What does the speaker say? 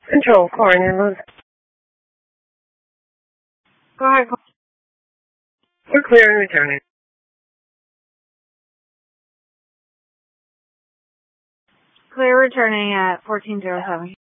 Control, calling ambulance. Go ahead. We're clear and returning. Clear returning at 1407.